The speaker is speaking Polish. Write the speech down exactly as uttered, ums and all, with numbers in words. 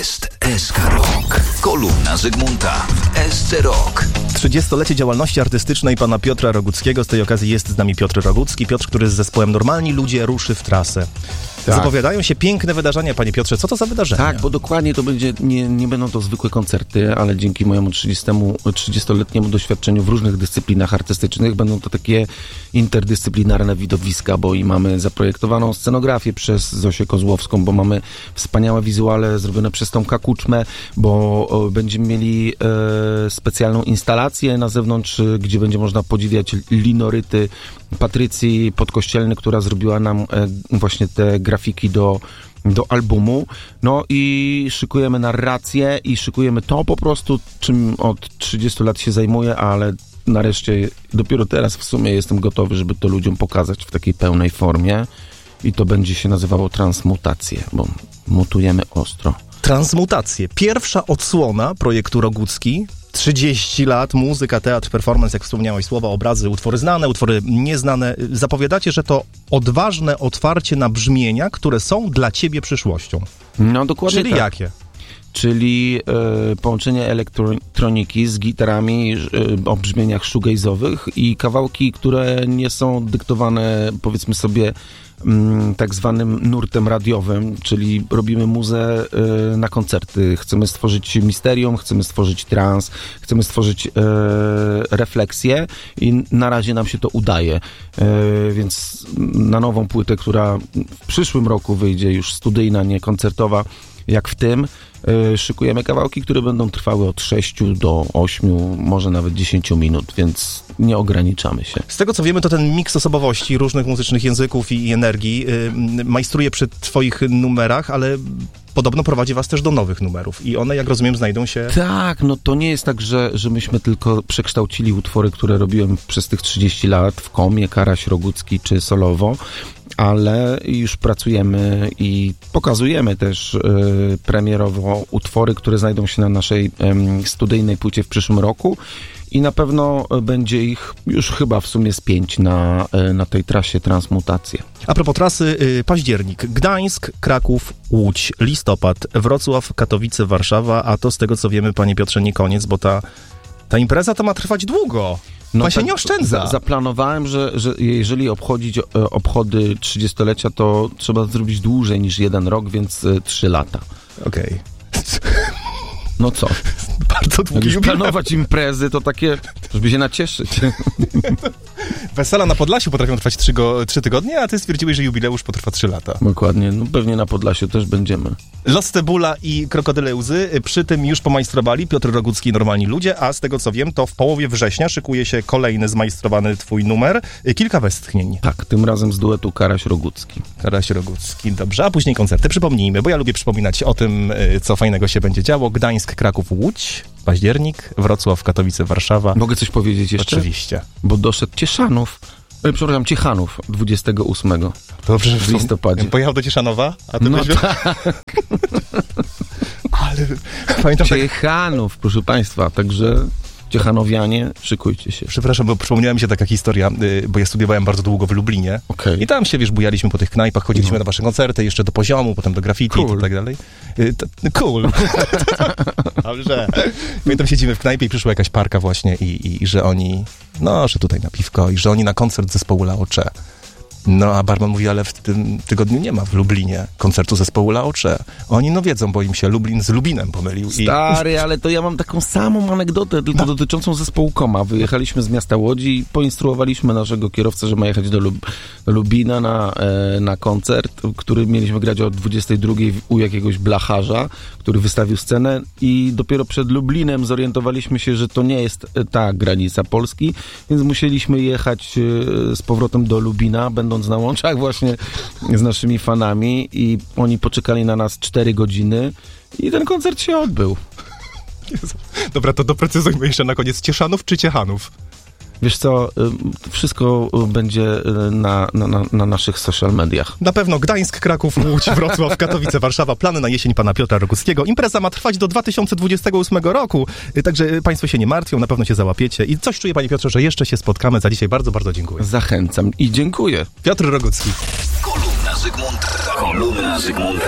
jest S K Rock. Kolumna Zygmunta w S C Rock. trzydziestolecie działalności artystycznej pana Piotra Roguckiego. Z tej okazji jest z nami Piotr Rogucki. Piotr, który z zespołem Normalni Ludzie ruszy w trasę. Tak. Zapowiadają się piękne wydarzenia, panie Piotrze. Co to za wydarzenia? Tak, bo dokładnie to będzie, nie, nie będą to zwykłe koncerty, ale dzięki mojemu trzydziestoletniemu doświadczeniu w różnych dyscyplinach artystycznych będą to takie interdyscyplinarne widowiska, bo i mamy zaprojektowaną scenografię przez Zosię Kozłowską, bo mamy wspaniałe wizuale zrobione przez Tomka Kuczmę, bo o, będziemy mieli e, specjalną instalację na zewnątrz, gdzie będzie można podziwiać linoryty Patrycji Podkościelny, która zrobiła nam e, właśnie te grafiki do, do albumu. No i szykujemy narrację i szykujemy to po prostu, czym od trzydziestu lat się zajmuję, ale nareszcie dopiero teraz w sumie jestem gotowy, żeby to ludziom pokazać w takiej pełnej formie i to będzie się nazywało transmutacje, bo mutujemy ostro. Transmutacje. Pierwsza odsłona projektu Rogucki. trzydzieści lat, muzyka, teatr, performance, jak wspomniałeś, słowa, obrazy, utwory znane, utwory nieznane. Zapowiadacie, że to odważne otwarcie na brzmienia, które są dla ciebie przyszłością. No dokładnie Czyli tak. jakie? Czyli e, połączenie elektroniki z gitarami e, o brzmieniach shoegaze'owych i kawałki, które nie są dyktowane, powiedzmy sobie, m, tak zwanym nurtem radiowym, czyli robimy muzę e, na koncerty. Chcemy stworzyć misterium, chcemy stworzyć trans, chcemy stworzyć e, refleksję i na razie nam się to udaje. E, więc na nową płytę, która w przyszłym roku wyjdzie, już studyjna, nie koncertowa, jak w tym, yy, szykujemy kawałki, które będą trwały od sześciu do ośmiu, może nawet dziesięciu minut, więc nie ograniczamy się. Z tego co wiemy, to ten miks osobowości, różnych muzycznych języków i, i energii yy, majstruje przy twoich numerach, ale podobno prowadzi was też do nowych numerów i one, jak rozumiem, znajdą się... Tak, no to nie jest tak, że, że myśmy tylko przekształcili utwory, które robiłem przez tych trzydzieści lat w Komie, Karaś, Rogucki czy solowo, ale już pracujemy i pokazujemy też y, premierowo utwory, które znajdą się na naszej y, studyjnej płycie w przyszłym roku i na pewno będzie ich już chyba w sumie z pięć na, y, na tej trasie Transmutacje. A propos trasy, y, październik, Gdańsk, Kraków, Łódź, listopad, Wrocław, Katowice, Warszawa, a to z tego co wiemy, panie Piotrze, nie koniec, bo ta, ta impreza to ma trwać długo. No Pan się tak, nie oszczędza. Za, zaplanowałem, że, że jeżeli obchodzić e, obchody trzydziestolecia, to trzeba zrobić dłużej niż jeden rok, więc e, trzy lata. Okej. No co? Bardzo Jak długi już jubileusz. planować imprezy, to takie, żeby się nacieszyć. Wesela na Podlasiu potrafią trwać trzy, go, trzy tygodnie, a ty stwierdziłeś, że jubileusz potrwa trzy lata. Dokładnie, no pewnie na Podlasiu też będziemy. Los Cebula i Krokodyle Łzy, przy tym już pomajstrowali Piotr Rogucki i Normalni Ludzie, a z tego co wiem, to w połowie września szykuje się kolejny zmajstrowany twój numer. Kilka westchnień. Tak, tym razem z duetu Karaś-Rogucki. Karaś Rogucki, dobrze, a później koncerty. Przypomnijmy, bo ja lubię przypominać o tym, co fajnego się będzie działo. Gdańsk, Kraków, Łódź, październik, Wrocław, Katowice, Warszawa. Mogę coś powiedzieć jeszcze? Oczywiście. Bo doszedł Cieszanów, e, przepraszam, Ciechanów dwudziestego ósmego Dobrze, że w listopadzie. Pojechał do Cieszanowa, a ty No byś... tak, Ale pamiętam tak... Ciechanów, proszę państwa, także Ciechanowianie, szykujcie się. Przepraszam, bo przypomniała mi się taka historia, y, bo ja studiowałem bardzo długo w Lublinie. Okay. I tam się, wiesz, bujaliśmy po tych knajpach, chodziliśmy No. na wasze koncerty, jeszcze do Poziomu, potem do Graffiti Cool. i tak dalej. Y, to, cool. Dobrze. Pamiętam, siedzimy w knajpie i przyszła jakaś parka właśnie i, i, i że oni, no, że tutaj na piwko i że oni na koncert zespołu Laocze. No, a barman mówi, ale w tym tygodniu nie ma w Lublinie koncertu zespołu Laocze. Oni no wiedzą, bo im się Lublin z Lubinem pomylił. Stary, ale to ja mam taką samą anegdotę, tylko no. dotyczącą zespołu Koma. Wyjechaliśmy z miasta Łodzi i poinstruowaliśmy naszego kierowcę, że ma jechać do, Lub- do Lubina na, e, na koncert, który mieliśmy grać o dwudziestej drugiej u jakiegoś blacharza, który wystawił scenę i dopiero przed Lublinem zorientowaliśmy się, że to nie jest ta granica Polski, więc musieliśmy jechać e, z powrotem do Lubina, będąc na łączach właśnie z naszymi fanami i oni poczekali na nas cztery godziny i ten koncert się odbył. Jezu. Dobra, to doprecyzujmy jeszcze na koniec. Cieszanów czy Ciechanów? Wiesz co, wszystko będzie na, na, na naszych social mediach. Na pewno Gdańsk, Kraków, Łódź, Wrocław, Katowice, Warszawa. Plany na jesień pana Piotra Roguckiego. Impreza ma trwać do dwa tysiące dwudziestego ósmego roku, także państwo się nie martwią, na pewno się załapiecie. I coś czuję, panie Piotrze, że jeszcze się spotkamy. Za dzisiaj bardzo, bardzo dziękuję. Zachęcam i dziękuję. Piotr Rogucki. Kolumna Zygmunta. Kolumna Zygmunta.